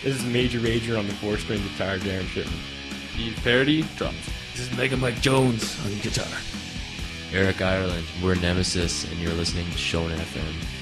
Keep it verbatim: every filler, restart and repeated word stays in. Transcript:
This is Major Rager on the four-string guitar, Darren Shipman. Steve Parody, drums. This is Mega Mike Jones on guitar. Eric Ireland, we're Nemesis, and you're listening to Shonen F M.